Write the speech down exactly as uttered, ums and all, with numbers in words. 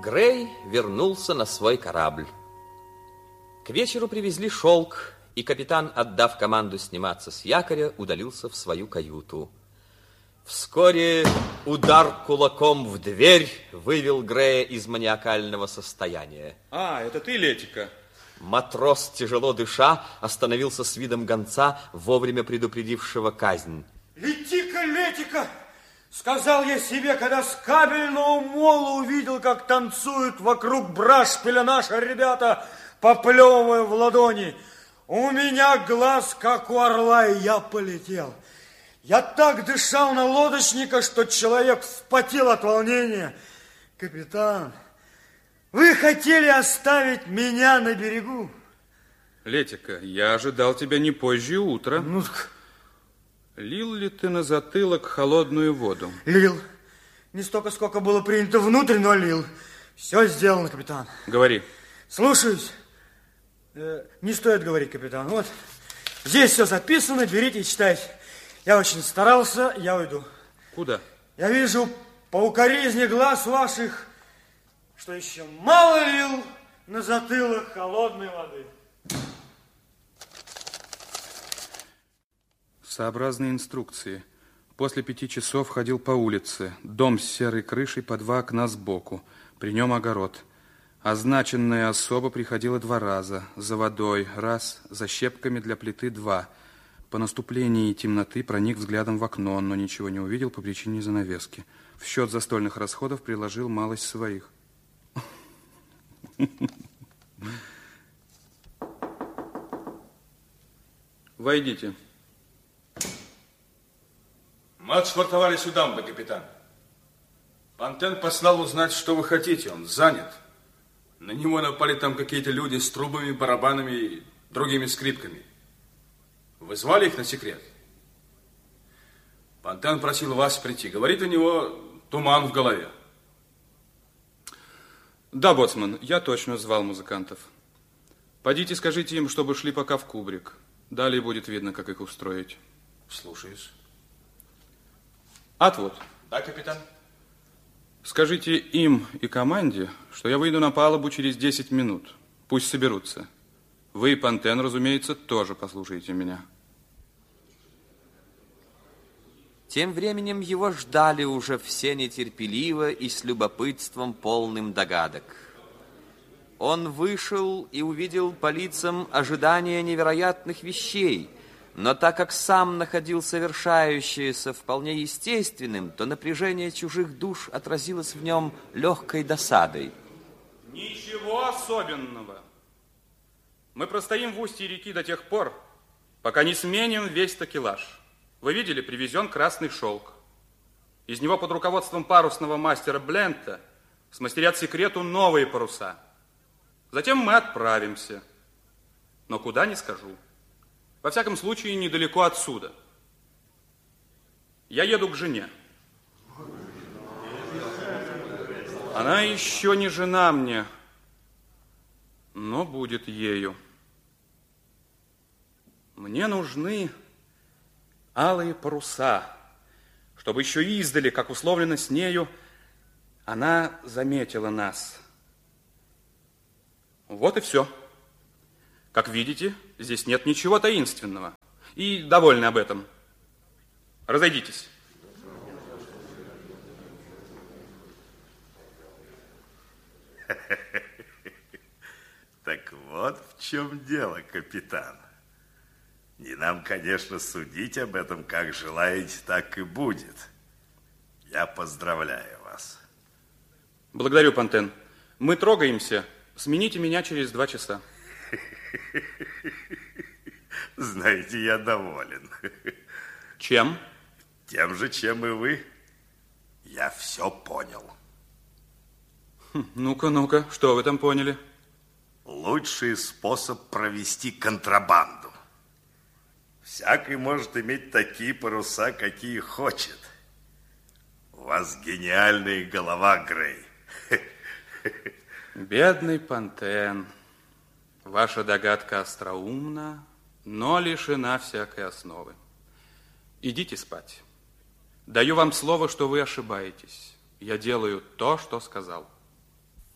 Грей вернулся на свой корабль. К вечеру привезли шелк, и капитан, отдав команду сниматься с якоря, удалился в свою каюту. Вскоре удар кулаком в дверь вывел Грея из маниакального состояния. А, это ты, Летика? Матрос, тяжело дыша, остановился с видом гонца, вовремя предупредившего казнь. Летика, Летика! Сказал я себе, когда с кабельного мола увидел, как танцуют вокруг брашпиля наши ребята, поплевывая в ладони. У меня глаз, как у орла, и я полетел. Я так дышал на лодочника, что человек вспотел от волнения. Капитан, вы хотели оставить меня на берегу? Летика, я ожидал тебя не позже утра. Ну, лил ли ты на затылок холодную воду? Лил. Не столько, сколько было принято внутрь, но лил. Все сделано, капитан. Говори. Слушаюсь. Э, не стоит говорить, капитан. Вот, здесь все записано, берите и читайте. Я очень старался, я уйду. Куда? Я вижу по укоризне глаз ваших, что еще мало лил на затылок холодной воды. Сообразные инструкции. После пяти часов ходил по улице. Дом с серой крышей, по два окна сбоку. При нем огород. Означенная особа приходила два раза. За водой раз, за щепками для плиты два. По наступлении темноты проник взглядом в окно, но ничего не увидел по причине занавески. В счет застольных расходов приложил малость своих. Войдите. Мы отшвартовали сюда, мой капитан. Пантен послал узнать, что вы хотите. Он занят. На него напали там какие-то люди с трубами, барабанами и другими скрипками. Вы звали их на секрет? Пантен просил вас прийти. Говорит, у него туман в голове. Да, боцман, я точно звал музыкантов. Пойдите, скажите им, чтобы шли пока в кубрик. Далее будет видно, как их устроить. Слушаюсь. Отвод. Да, капитан. Скажите им и команде, что я выйду на палубу через десять минут. Пусть соберутся. Вы, Пантен, разумеется, тоже послушаете меня. Тем временем его ждали уже все нетерпеливо и с любопытством полным догадок. Он вышел и увидел по лицам ожидания невероятных вещей, но так как сам находил совершающееся вполне естественным, то напряжение чужих душ отразилось в нем легкой досадой. Ничего особенного. Мы простоим в устье реки до тех пор, пока не сменим весь такелаж. Вы видели, привезен красный шелк. Из него под руководством парусного мастера Блента смастерят секрету новые паруса. Затем мы отправимся. Но куда, не скажу. Во всяком случае, недалеко отсюда. Я еду к жене. Она еще не жена мне, но будет ею. Мне нужны алые паруса, чтобы еще издали, как условлено с нею, она заметила нас. Вот и все. Как видите, здесь нет ничего таинственного. И довольны об этом. Разойдитесь. Так вот в чем дело, капитан. Не нам, конечно, судить об этом, как желаете, так и будет. Я поздравляю вас. Благодарю, Пантен. Мы трогаемся. Смените меня через два часа. Знаете, я доволен. Чем? Тем же, чем и вы. Я все понял. Хм, ну-ка, ну-ка, что вы там поняли? Лучший способ провести контрабанду. Всякий может иметь такие паруса, какие хочет. У вас гениальная голова, Грей. Бедный Пантен. Ваша догадка остроумна, но лишена всякой основы. Идите спать. Даю вам слово, что вы ошибаетесь. Я делаю то, что сказал.